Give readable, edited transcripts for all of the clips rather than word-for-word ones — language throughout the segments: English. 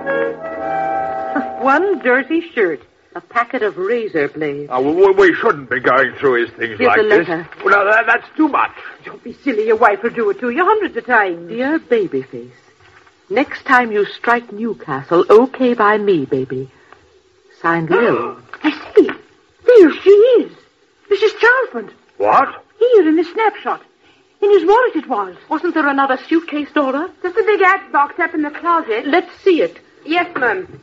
One dirty shirt. A packet of razor blades. We shouldn't be going through his things Here's like the letter. this. Well, no, that's too much. Don't be silly. Your wife will do it to you hundreds of times. Dear Babyface, next time you strike Newcastle, okay by me, baby. Signed, Lil. I see. There she is. Mrs. Chalfont. What? Here in the snapshot. In his wallet it was. Wasn't there another suitcase, Dora? Just a big hat box up in the closet. Let's see it. Yes, ma'am.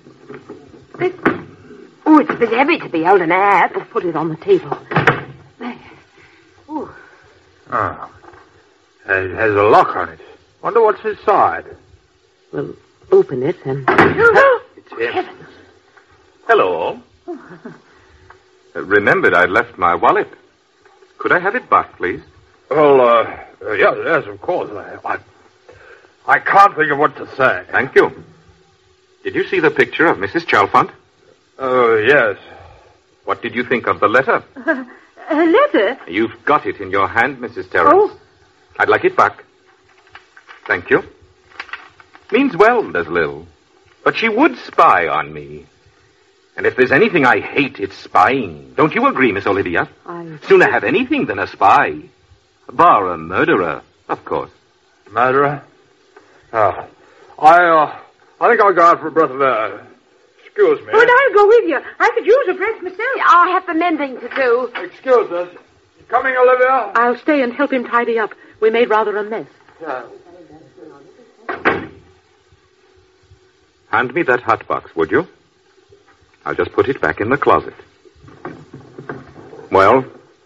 Oh, it's a bit heavy to be holding a hat. We'll put it on the table. There. Oh. Oh. It has a lock on it. Wonder what's inside. Well, open it and... It's him. Heavens. Hello. Remembered I'd left my wallet. Could I have it back, please? Well, yes, of course. I can't think of what to say. Thank you. Did you see the picture of Mrs. Chalfont? Oh, yes. What did you think of the letter? A letter? You've got it in your hand, Mrs. Terrence. Oh. I'd like it back. Thank you. Means well, does Lil. But she would spy on me. And if there's anything I hate, it's spying. Don't you agree, Miss Olivia? Sooner have anything than a spy. Bar a murderer, of course. Murderer? Oh. I think I'll go out for a breath of air. Excuse me. Oh, and I'll go with you. I could use a breath myself. I have some mending to do. Excuse us. Coming, Olivia? I'll stay and help him tidy up. We made rather a mess. Yeah. Hand me that hat box, would you? I'll just put it back in the closet. Well?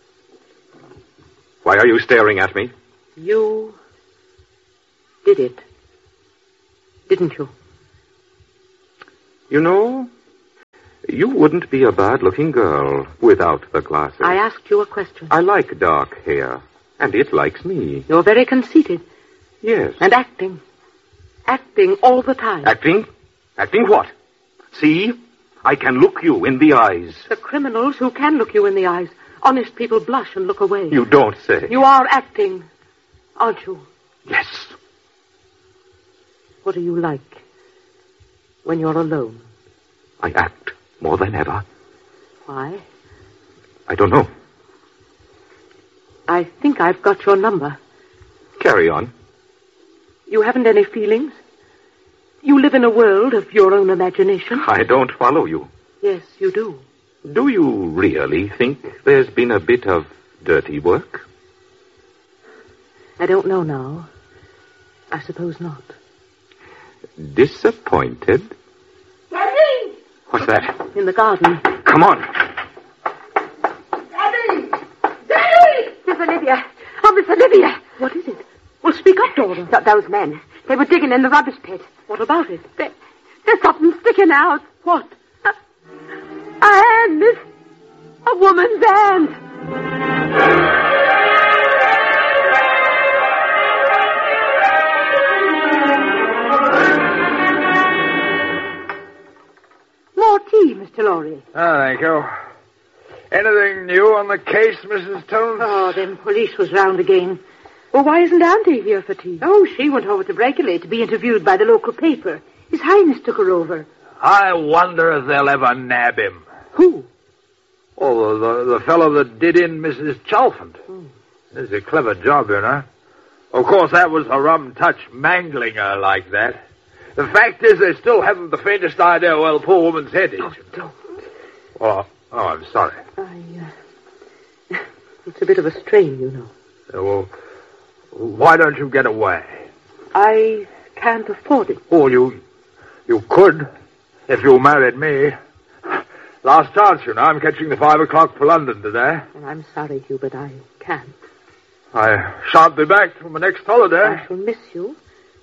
Why are you staring at me? You did it. Didn't you? You know, you wouldn't be a bad-looking girl without the glasses. I asked you a question. I like dark hair, and it likes me. You're very conceited. Yes. And acting. Acting all the time. Acting? Acting what? See? I can look you in the eyes. The criminals who can look you in the eyes. Honest people blush and look away. You don't say. You are acting, aren't you? Yes. What are you like when you're alone? I act more than ever. Why? I don't know. I think I've got your number. Carry on. You haven't any feelings? You live in a world of your own imagination? I don't follow you. Yes, you do. Do you really think there's been a bit of dirty work? I don't know now. I suppose not. Disappointed? Daddy! What's that? In the garden. Come on. Daddy! Daddy! Miss Olivia. Oh, Miss Olivia. What is it? Well, speak up, Dora. Those men. They were digging in the rubbish pit. What about it? There's something sticking out. What? A hand, miss. A woman's hand. More tea, Mr. Lorry. Oh, thank you. Anything new on the case, Mrs. Tones? Oh, them police was round again. Well, why isn't Auntie here for tea? Oh, she went over to Breckley to be interviewed by the local paper. His Highness took her over. I wonder if they'll ever nab him. Who? Oh, the fellow that did in Mrs. Chalfont. It's a clever job, you know. Of course, that was a rum touch, mangling her like that. The fact is, they still haven't the faintest idea where the poor woman's head is. Oh, don't. Oh, I'm sorry. It's a bit of a strain, you know. Well, why don't you get away? I can't afford it. Oh, you could, if you married me. Last chance, you know. I'm catching the 5 o'clock for London today. Well, I'm sorry, Hugh, but I can't. I shan't be back till my next holiday. I shall miss you.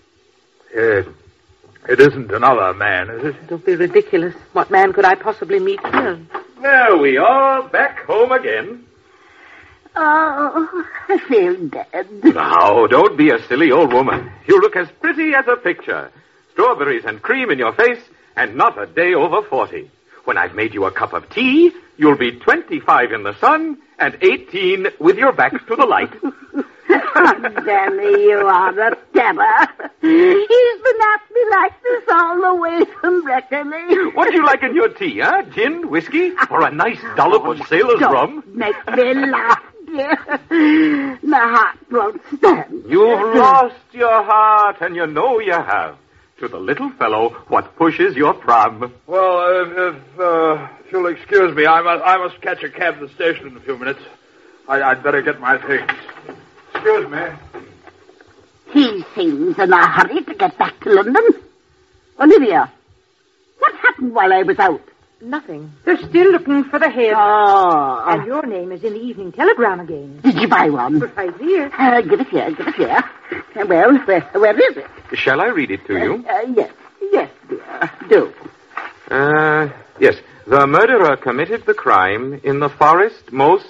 It isn't another man, is it? Don't be ridiculous. What man could I possibly meet here? There we are, back home again. Oh, I feel dead. Now, don't be a silly old woman. You look as pretty as a picture. Strawberries and cream in your face, and not a day over 40. When I've made you a cup of tea, you'll be 25 in the sun and 18 with your back to the light. Danny, you are a terror. He's been at me like this all the way from Breckenridge. What do you like in your tea, huh? Gin, whiskey, or a nice dollop of sailor's rum? Make me laugh, dear. My heart won't stand. You've lost your heart, and you know you have. To the little fellow, what pushes your pram? Well, if you'll excuse me, I must catch a cab to the station in a few minutes. I'd better get my things. Excuse me. He seems in a hurry to get back to London. Olivia, what happened while I was out? Nothing. They're still looking for the head. Oh. And your name is in the Evening Telegram again. Did you buy one? Right here. Give it here. Well, where is it? Shall I read it to you? Yes, dear. Do. Yes. The murderer committed the crime in the forest most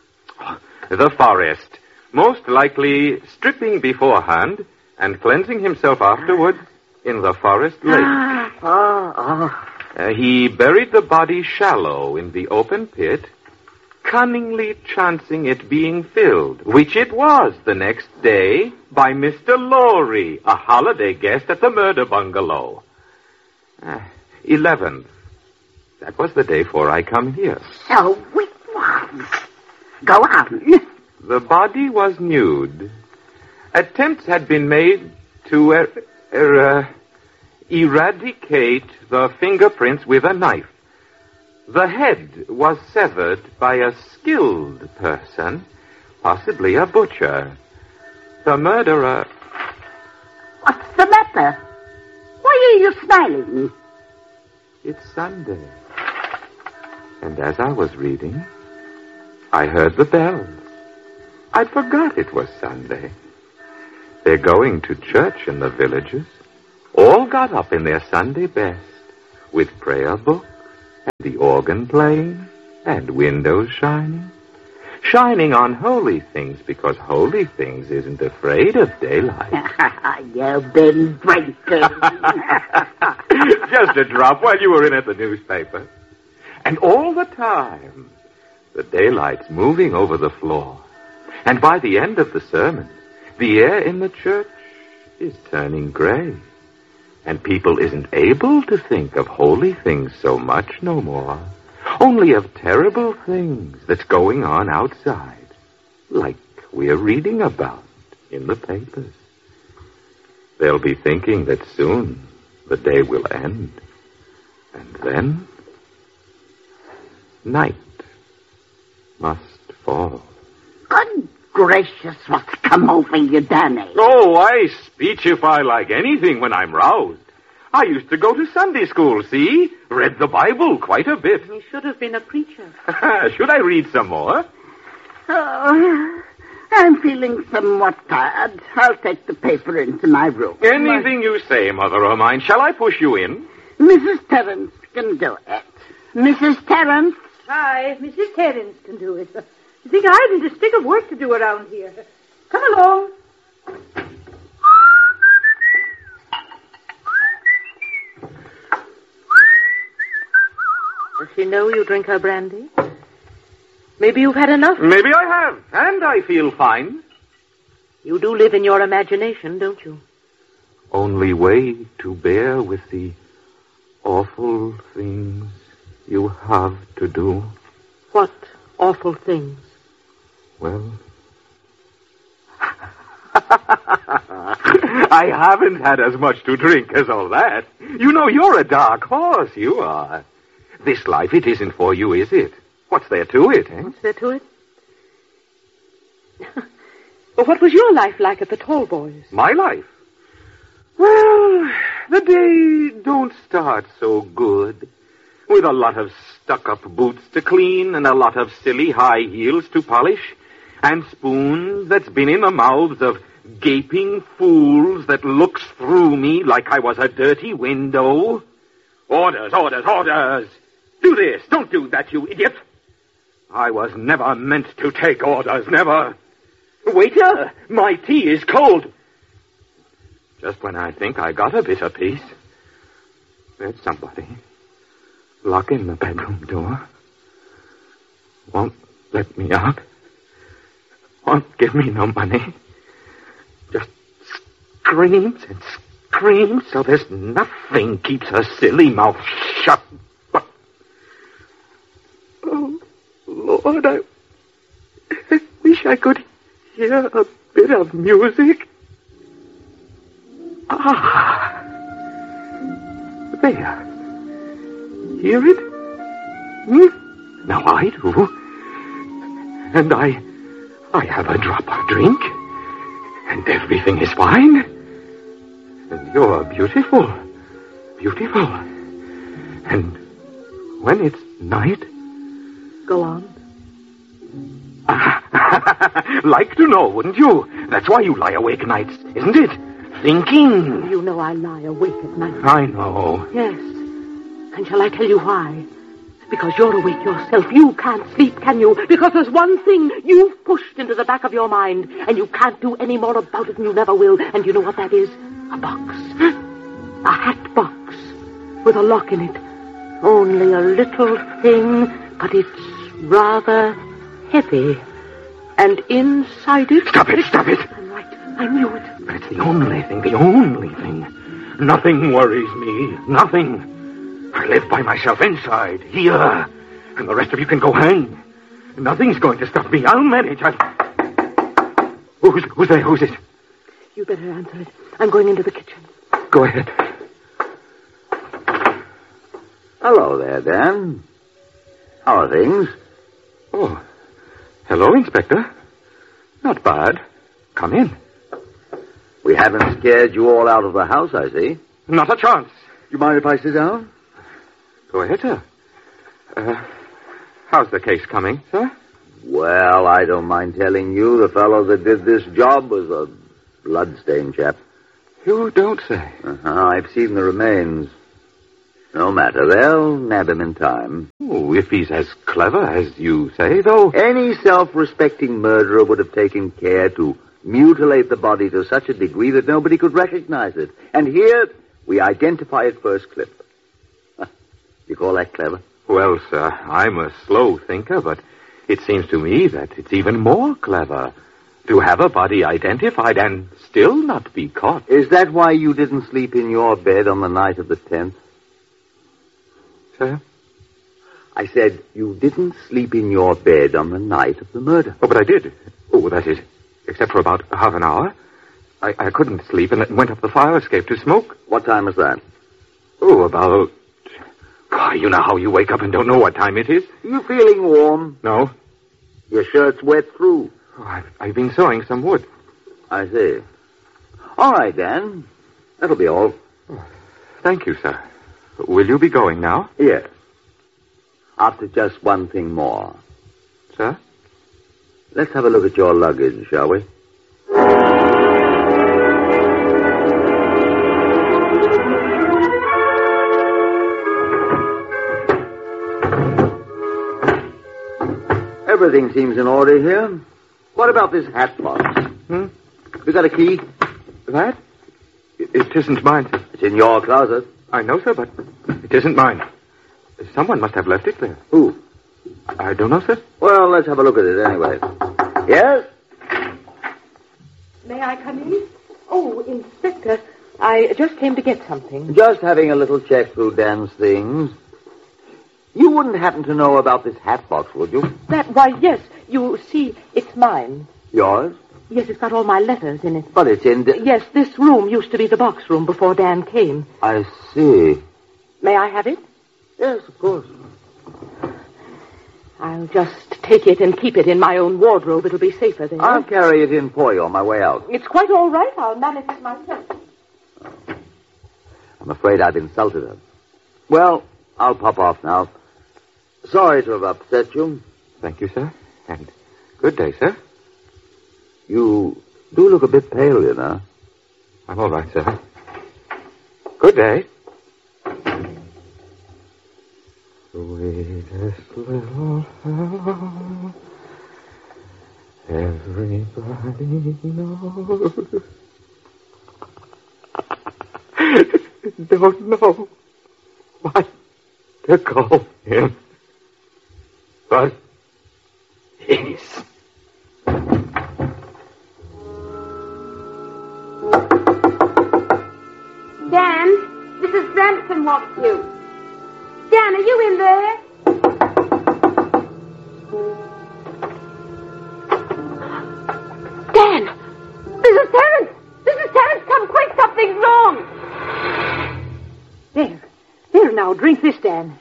likely stripping beforehand and cleansing himself afterward in the forest lake. He buried the body shallow in the open pit, cunningly chancing it being filled, which it was the next day by Mr. Lorry, a holiday guest at the murder bungalow. 11th. That was the day before I come here. So it was. Go on. The body was nude. Attempts had been made to eradicate the fingerprints with a knife. The head was severed by a skilled person, possibly a butcher. The murderer... What's the matter? Why are you smiling? It's Sunday. And as I was reading, I heard the bells. I forgot it was Sunday. They're going to church in the villages. All got up in their Sunday best, with prayer books, and the organ playing, and windows shining on holy things, because holy things isn't afraid of daylight. You've been drinking. Just a drop while you were in at the newspaper. And all the time, the daylight's moving over the floor. And by the end of the sermon, the air in the church is turning gray. And people isn't able to think of holy things so much no more. Only of terrible things that's going on outside. Like we're reading about in the papers. They'll be thinking that soon the day will end. And then night must fall. Good gracious, what's come over you, Danny? Oh, I speechify like anything when I'm roused. I used to go to Sunday school, see? Read the Bible quite a bit. You should have been a preacher. Should I read some more? Oh, I'm feeling somewhat tired. I'll take the paper into my room. Anything you say, Mother o' mine. Shall I push you in? Mrs. Terence can do it. Mrs. Terence? Hi, Mrs. Terence can do it. You think I haven't a stick of work to do around here? Come along. Does she know you drink her brandy? Maybe you've had enough. Maybe I have, and I feel fine. You do live in your imagination, don't you? Only way to bear with the awful things you have to do. What awful things? Well, I haven't had as much to drink as all that. You know, you're a dark horse, you are. This life, it isn't for you, is it? What's there to it, eh? What's there to it? Well, what was your life like at the Tallboys? My life? Well, the day don't start so good. With a lot of stuck-up boots to clean and a lot of silly high heels to polish and spoons that's been in the mouths of gaping fools that looks through me like I was a dirty window. Orders, orders, orders! Do this, don't do that, you idiot! I was never meant to take orders, never. Waiter, my tea is cold. Just when I think I got a bit of peace, there's somebody locking the bedroom door. Won't let me out. Won't give me no money. screams and screams so there's nothing keeps her silly mouth shut. But, oh, Lord, I wish I could hear a bit of music. Ah, there. Hear it? Now I do. And I have a drop of drink. And everything is fine. And you're beautiful. Beautiful. And when it's night... Go on. Like to know, wouldn't you? That's why you lie awake nights, isn't it? Thinking. You know I lie awake at night. I know. Yes. And shall I tell you why? Because you're awake yourself. You can't sleep, can you? Because there's one thing you've pushed into the back of your mind, and you can't do any more about it, and you never will. And you know what that is? A box. A hat box with a lock in it. Only a little thing, but it's rather heavy. And inside it... Stop it, stop it! I'm right. I knew it. But it's the only thing. Nothing worries me. Nothing. I live by myself inside, here. And the rest of you can go hang. Nothing's going to stop me. I'll manage. Who's there? Who's it? You better answer it. I'm going into the kitchen. Go ahead. Hello there, Dan. How are things? Oh, hello, Inspector. Not bad. Come in. We haven't scared you all out of the house, I see. Not a chance. You mind if I sit down? Go ahead, sir. How's the case coming, sir? Well, I don't mind telling you, the fellow that did this job was a bloodstained chap. You don't say. I've seen the remains. No matter, they'll nab him in time. Oh, if he's as clever as you say, though. Any self-respecting murderer would have taken care to mutilate the body to such a degree that nobody could recognize it. And here, we identify it first clip. You call that clever? Well, sir, I'm a slow thinker, but it seems to me that it's even more clever to have a body identified and still not be caught. Is that why you didn't sleep in your bed on the night of the 10th? Sir? I said you didn't sleep in your bed on the night of the murder. Oh, but I did. Oh, that is, except for about half an hour. I couldn't sleep and went up the fire escape to smoke. What time was that? Oh, about... God, you know how you wake up and don't know what time it is? You feeling warm? No. Your shirt's wet through. Oh, I've been sawing some wood. I see. All right, Dan. That'll be all. Oh, thank you, sir. Will you be going now? Yes. After just one thing more. Sir? Let's have a look at your luggage, shall we? Everything seems in order here. What about this hat box? You got a key? That? It isn't mine. It's in your closet. I know, sir, but it isn't mine. Someone must have left it there. Who? I don't know, sir. Well, let's have a look at it anyway. Yes? May I come in? Oh, Inspector, I just came to get something. Just having a little check through Dan's things. You wouldn't happen to know about this hat box, would you? Why, yes. You see, it's mine. Yours? Yes, it's got all my letters in it. But it's in... Yes, this room used to be the box room before Dan came. I see. May I have it? Yes, of course. I'll just take it and keep it in my own wardrobe. It'll be safer there. I'll carry it in for you on my way out. It's quite all right. I'll manage it myself. I'm afraid I've insulted her. Well, I'll pop off now. Sorry to have upset you. Thank you, sir. And good day, sir. You do look a bit pale, you know. I'm all right, sir. Good day. Sweetest little fellow, everybody knows. Don't know what to call him, but he's... Anderson wants you. Dan, are you in there? Dan! Mrs. Terrence! Mrs. Terrence, come quick! Something's wrong! There now, drink this, Dan.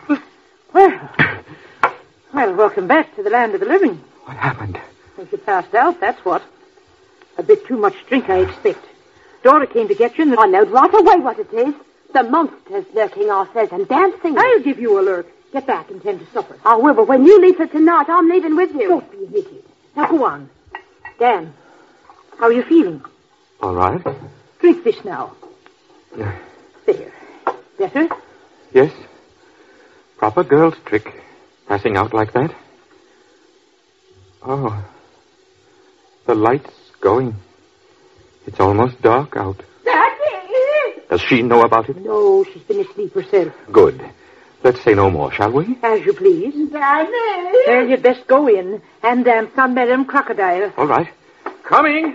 Well, welcome back to the land of the living. What happened? Think you passed out, that's what. A bit too much drink, I expect. Dora came to get you and... I knowed right away what it is. The monster's lurking ourselves and dancing. I'll give you a lurk. Get back and tend to supper. I will, but when you leave for tonight, I'm leaving with you. Don't be an idiot. Now go on. Dan, how are you feeling? All right. Drink this now. Yeah. There. Better? Yes. Proper girl's trick. Passing out like that. Oh. The light's going. It's almost dark out. Daddy! Does she know about it? No, she's been asleep herself. Good. Let's say no more, shall we? As you please. Daddy! Well, you'd best go in and dance on Madame Crocodile. All right. Coming.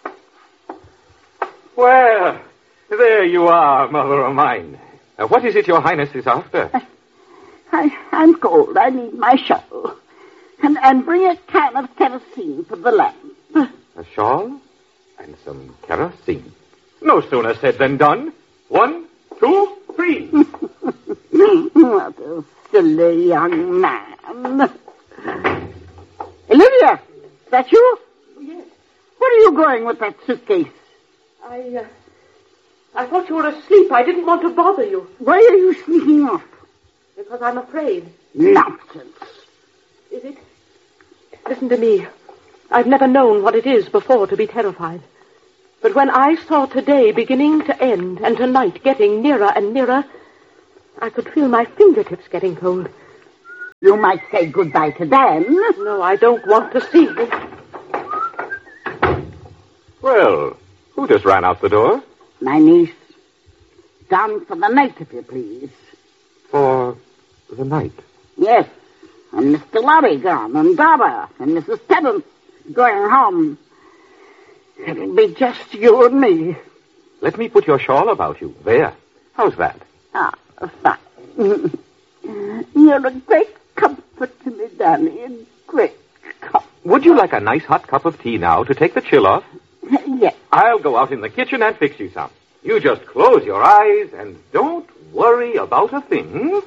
Well, there you are, mother of mine. What is it your highness is after? I'm cold. I need my shawl. And bring a can of kerosene for the lamp. A shawl and some kerosene. No sooner said than done. 1, 2, 3. What a silly young man. Olivia, is that you? Yes. Where are you going with that suitcase? I thought you were asleep. I didn't want to bother you. Why are you sneaking off? Because I'm afraid. Nonsense. Is it? Listen to me. I've never known what it is before to be terrified. But when I saw today beginning to end and tonight getting nearer and nearer, I could feel my fingertips getting cold. You might say goodbye to Dan. No, I don't want to see you. Well, who just ran out the door? My niece. Gone for the night, if you please. For the night. Yes. And Mr. Lorry gone, and Dora, and Mrs. Terrence going home. It'll be just you and me. Let me put your shawl about you. There. How's that? Fine. You're a great comfort to me, Danny, a great comfort. Would you like a nice hot cup of tea now to take the chill off? Yes. I'll go out in the kitchen and fix you some. You just close your eyes and don't worry about a thing.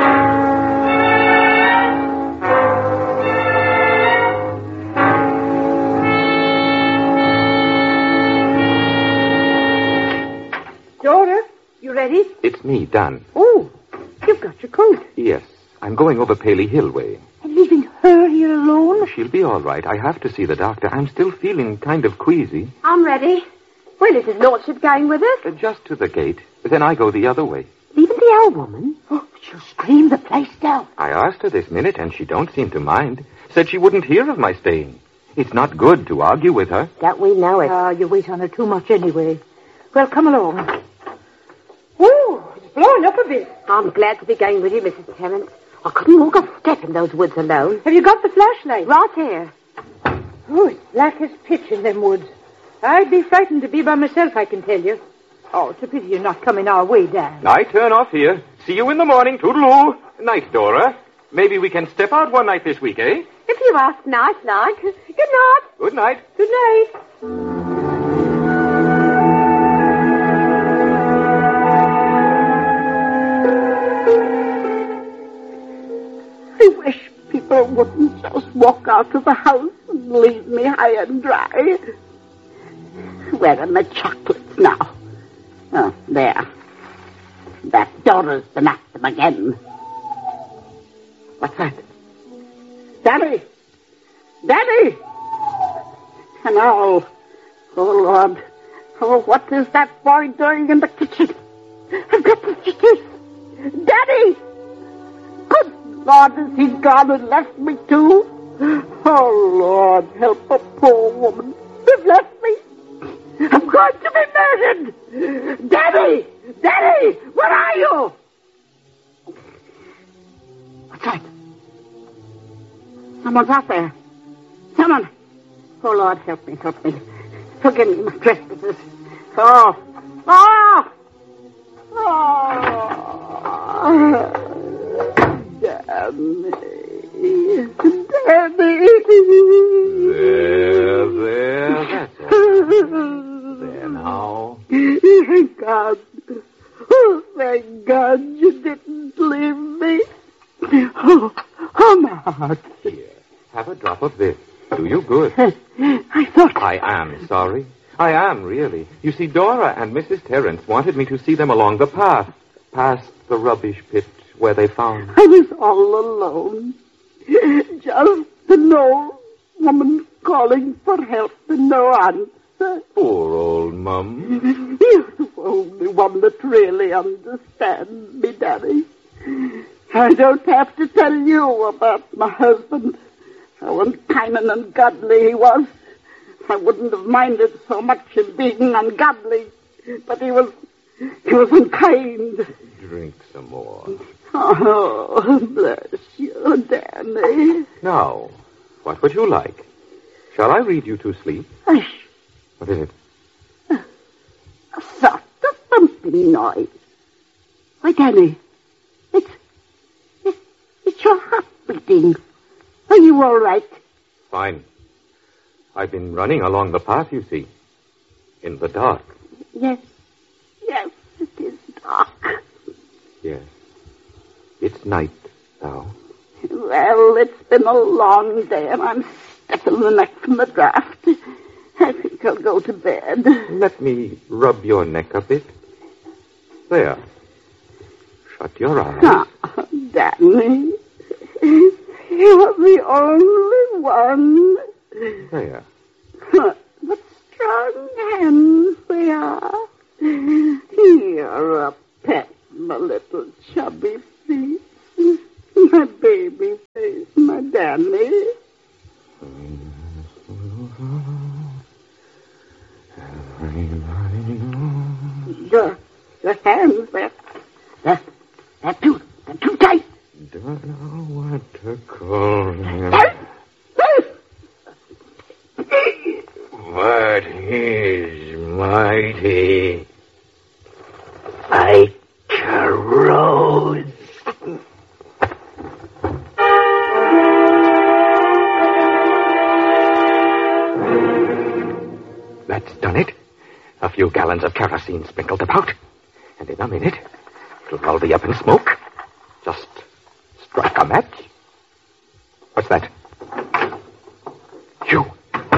Dora, you ready? It's me, Dan. Oh, you've got your coat. Yes, I'm going over Paley Hill way. And leaving her here alone? She'll be all right. I have to see the doctor. I'm still feeling kind of queasy. I'm ready. Well, is his lordship going with us? Just to the gate. Then I go the other way. Leaving the old woman? Oh, she'll scream the place down. I asked her this minute, and she don't seem to mind. Said she wouldn't hear of my staying. It's not good to argue with her. Don't we know it? Ah, you wait on her too much anyway. Well, come along. Oh, it's blowing up a bit. I'm glad to be going with you, Mrs. Terrence. I couldn't walk a step in those woods alone. Have you got the flashlight? Right here. Oh, it's black as pitch in them woods. I'd be frightened to be by myself, I can tell you. Oh, it's a pity you're not coming our way, Dan. I turn off here. See you in the morning. Toodaloo. Night, Dora. Maybe we can step out one night this week, eh? If you ask nice-like. Good night. Good night. Good night. I wish people wouldn't just walk out of the house and leave me high and dry. Where are my chocolates now? Oh, there. That Dora's been at them again. What's that? Daddy! Daddy! And oh, Lord. Oh, what is that boy doing in the kitchen? I've got the stitches. Daddy! Good Lord, has he gone and left me too? Oh, Lord, help a poor woman. They've left me. I'm going to be murdered. Daddy! Daddy! Where are you? What's that? Someone's out there. Someone. Oh, Lord, help me, help me. Forgive me my trespasses. Oh. Oh! Oh! Danny. Danny. There, that's all. There now. Thank God. Oh, thank God you didn't leave me. Oh, my heart. Here, have a drop of this. Do you good. I thought... I am sorry. I am, really. You see, Dora and Mrs. Terrence wanted me to see them along the path, past the rubbish pit where they found... I was all alone. Just an old woman calling for help and no answer. Poor old Mum. You're the only one that really understands me, Daddy. I don't have to tell you about my husband. How unkind and ungodly he was. I wouldn't have minded so much him being ungodly, but he was unkind. Drink some more. Oh, bless you, Danny. Now, what would you like? Shall I read you to sleep? Hush. What is it? A sort of thumping noise. Why, Danny, it's your heart beating. Are you all right? Fine. I've been running along the path, you see. In the dark. Yes, it is dark. Yes. It's night now. Well, it's been a long day, and I'm stiff in the neck from the draft. I think I'll go to bed. Let me rub your neck a bit. There. Shut your eyes. Oh, Danny, you're the only one. There. What strong hands they are. You're a pet, my little chubby feet. My baby face, my Danny. Your hands, they're too tight. Don't know what to call him. What is mighty? Like a rose. That's done it. A few gallons of kerosene sprinkled about. And in a minute, it'll all be up in smoke. Just strike a match. What's that? You.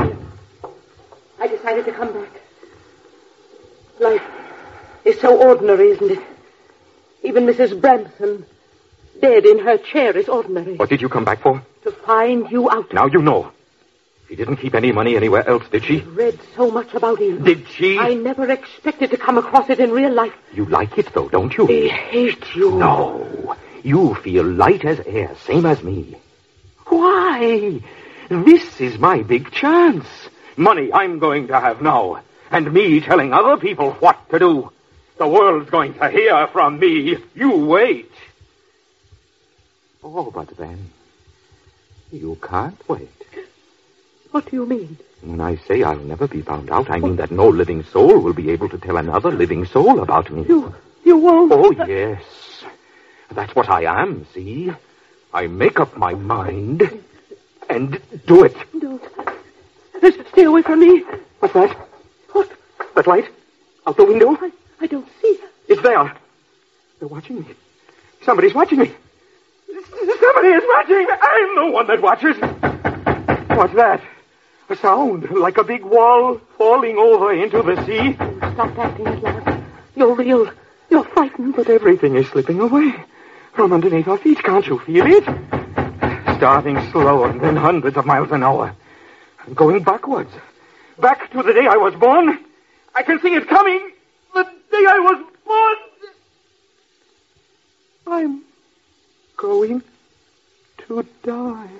I decided to come back. Life is so ordinary, isn't it? Even Mrs. Bramson, dead in her chair, is ordinary. What did you come back for? To find you out. Now you know. She didn't keep any money anywhere else, did she? I read so much about you. Did she? I never expected to come across it in real life. You like it, though, don't you? I hate you. No. You feel light as air, same as me. Why? This is my big chance. Money I'm going to have now. And me telling other people what to do. The world's going to hear from me. You wait. Oh, but then, you can't wait. What do you mean? When I say I'll never be found out, I mean that no living soul will be able to tell another living soul about me. You won't? Oh, yes. That's what I am, see? I make up my mind and do it. Don't. Stay away from me. What's that? What? That light? Out the window? I don't see. It's there. They're watching me. Somebody's watching me. Somebody is watching. I'm the one that watches. What's that? A sound like a big wall falling over into the sea. Stop acting at last. You're real. You're frightened. But everything is slipping away from underneath our feet. Can't you feel it? Starting slow and then hundreds of miles an hour. I'm going backwards. Back to the day I was born. I can see it coming. The day I was born. I'm going to die.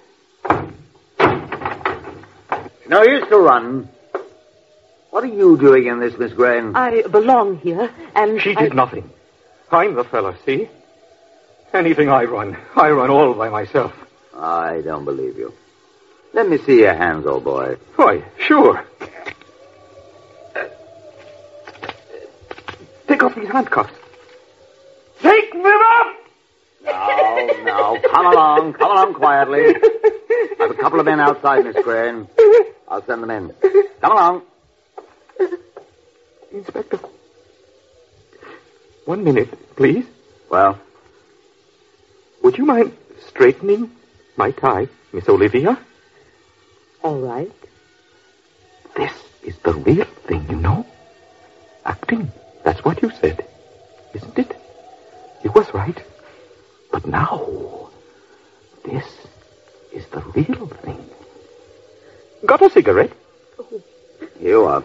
No use to run. What are you doing in this, Miss Graham? I belong here, and She did nothing. I'm the fella, see? Anything I run all by myself. I don't believe you. Let me see your hands, old boy. Why, sure. Take off these handcuffs. Take them off! Now, come along quietly. I have a couple of men outside, Miss Crane. I'll send them in. Come along. Inspector. 1 minute, please. Well? Would you mind straightening my tie, Miss Olivia? All right. This is the real thing, you know. Acting. That's what you said. Isn't it? You was right. But now, this is the real thing. Got a cigarette? You are.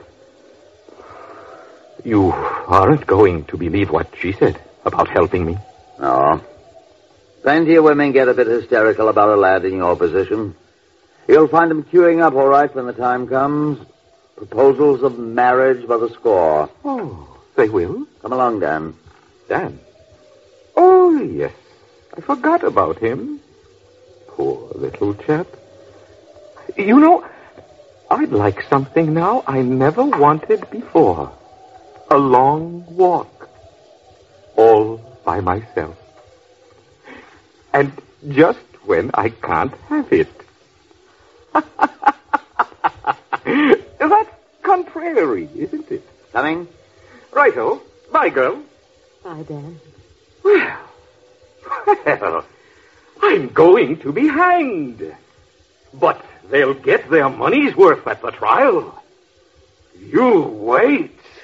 You aren't going to believe what she said about helping me. No. Plenty of women get a bit hysterical about a lad in your position. You'll find them queuing up all right when the time comes. Proposals of marriage by the score. Oh, they will? Come along, Dan. Dan? Oh, yes. I forgot about him. Poor little chap. You know, I'd like something now I never wanted before. A long walk. All by myself. And just when I can't have it. That's contrary, isn't it? Coming? Righto. Bye, girl. Bye, Dan. Well, I'm going to be hanged. But they'll get their money's worth at the trial. You wait.